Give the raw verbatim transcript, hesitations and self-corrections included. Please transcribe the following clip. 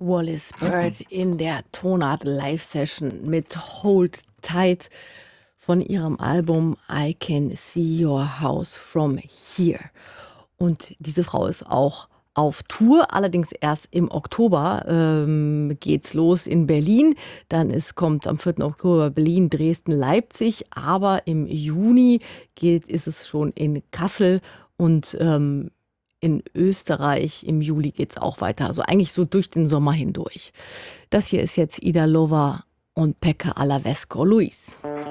Wallis Bird in der Tonart Live Session mit Hold Tight von ihrem Album I Can See Your House from Here. Und diese Frau ist auch auf Tour, allerdings erst im Oktober ähm, geht's los in Berlin. Dann ist, kommt am vierten Oktober Berlin, Dresden, Leipzig. Aber im Juni geht, ist es schon in Kassel und ähm, in Österreich. Im Juli geht's auch weiter. Also eigentlich so durch den Sommer hindurch. Das hier ist jetzt Ida Lover und Pekka Alavesco Luis.